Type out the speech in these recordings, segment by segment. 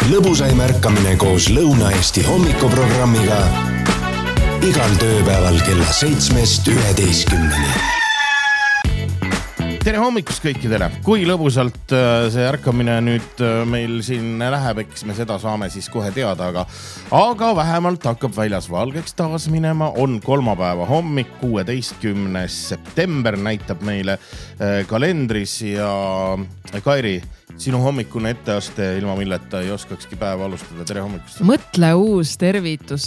Lõbusaim ärkamine koos Lõuna-Eesti hommikuprogrammiga igal tööpäeval kella 7-11. Tere hommikust kõikidele. Kui lõbusalt see ärkamine nüüd meil siin läheb, eks me seda saame siis kohe teada, aga vähemalt hakkab väljas valgeks taas minema. On kolmapäeva hommik, 16. september näitab meile kalendris ja Kairi, sinu hommikune etteaste ilma milleta ei oskakski päeva alustada. Tere hommikust. Mõtle uus tervitus.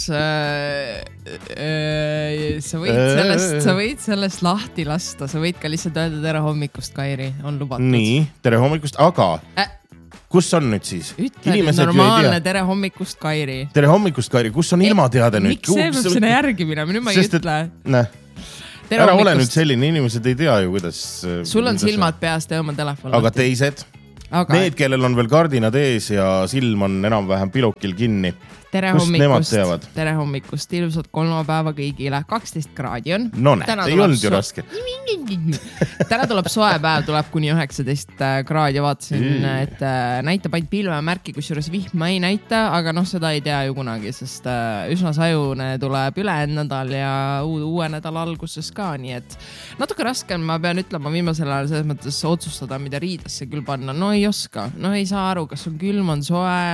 Sa võid sellest lahti lasta. Sa võid ka lihtsalt öelda tere hommikust, Kairi. On lubatud. Nii, tere hommikust. Aga kus on nüüd siis? Ütle normaalne tere hommikust, Kairi. Tere hommikust, Kairi. Kus on ilmateade nüüd? Miks see peab sinna järgi minema? Nüüd ma ei ütle. Ära ole nüüd selline. Inimesed ei tea ju, kuidas... Sul on silmad peast ja oma telefon. Aga teised... Need, kellel on veel kardinad ees ja silm on enam-vähem pilukil kinni. Tere hommikust. Tere hommikust. Ilusat kolmapäeva kõigile. 12 kraadi on. No näed, ei olnud ju raske. Täna tuleb soe päev, tuleb kuni 19 kraadi. Vaatasin, et näitab ainult pilvemärki, kusjuures vihma ei näita, aga seda ei tea ju kunagi, sest üsna sajune tuleb ülejäänud nädal ja uue nädala alguses ka, nii et natuke raske on, ma pean ütlema viimasel ajal selles mõttes otsustada, mida riidesse küll panna. No ei oska, ei saa aru, kas on külm, on soe,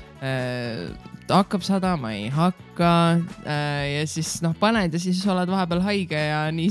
hakkab sadama, ei hakka ja siis paned ja siis oled vahepeal haige ja nii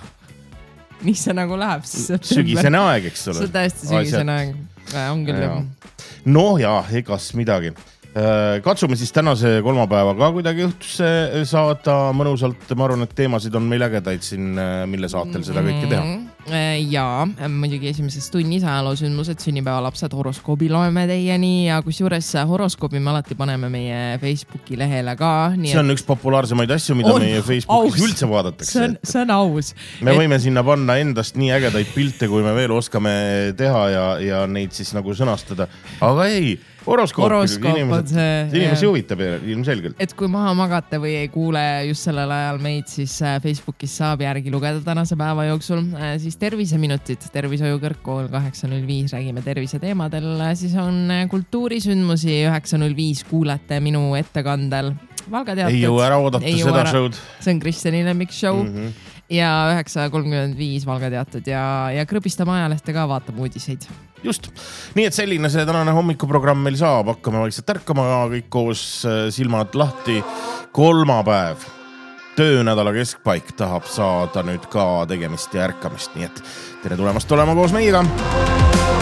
see nagu läheb. Sügisene aeg, eks ole. See on täiesti sügisene aeg. On küll jah. No ja, egas midagi. Katsume siis tänase kolmapäeva ka kuidagi õhtusse saada mõnusalt. Ma arvan, et teemasid on meil ägedaid siin, mille saatel seda kõike teha. Ja muidugi esimeses tunnis ajaloosündmused, sünnipäevalapsed, horoskoobi loeme teieni ja kusjuures horoskoobi me alati paneme meie Facebooki lehele ka. See on üks populaarsemaid asju, mida meie Facebookis üldse vaadatakse. See on aus. Me võime sinna panna endast nii ägedaid pilte, kui me veel oskame teha ja neid siis nagu sõnastada. Aga ei, horoskoop inimesi huvitab ilmselgelt. Et kui maha magate või ei kuule just sellel ajal meid, siis Facebookis saab järgi lugeda tänase päeva jooksul. Siis terviseminutid, tervishoiu kõrgkool 8.05, räägime tervise teemadel. Siis on kultuurisündmusi 9.05, kuulete minu ettekandel. Valga teatud. Ei jõu ära oodata seda show'd. See on Kristjani lemmik show. Ja 9.35 Valga teatud ja krõbistame ajalehte ka, vaatame uudiseid. Just. Nii et selline see tänane hommikuprogramm meil saab. Hakkame vaikselt ärkama kõik koos, silmad lahti. Kolmapäev. Töönädala keskpaik tahab saada nüüd ka tegemist ja ärkamist. Nii et tere tulemast olema koos meiega.